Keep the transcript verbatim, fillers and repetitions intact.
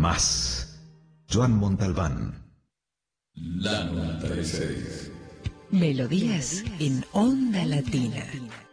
Más. Joan Montalbán. La noventa y seis. Melodías en Onda Latina.